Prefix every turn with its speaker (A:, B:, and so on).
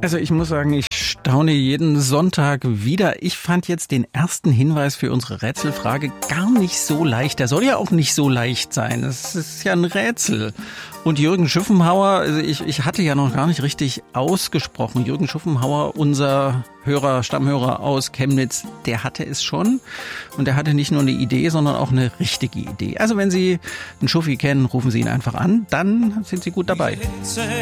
A: Also ich muss sagen, ich staune jeden Sonntag wieder. Ich fand jetzt den ersten Hinweis für unsere Rätselfrage gar nicht so leicht. Der soll ja auch nicht so leicht sein. Das ist ja ein Rätsel. Und Jürgen Schuffenhauer, also ich hatte ja noch gar nicht richtig ausgesprochen. Jürgen Schuffenhauer, unser Stammhörer aus Chemnitz, der hatte es schon. Und der hatte nicht nur eine Idee, sondern auch eine richtige Idee. Also wenn Sie einen Schuffi kennen, rufen Sie ihn einfach an. Dann sind Sie gut dabei.